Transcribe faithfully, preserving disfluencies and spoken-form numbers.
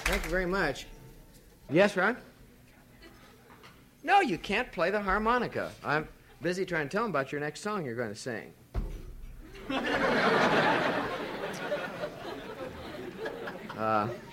Thank you very much. Yes, Ron? No, you can't play the harmonica. I'm busy trying to tell him about your next song you're going to sing. uh,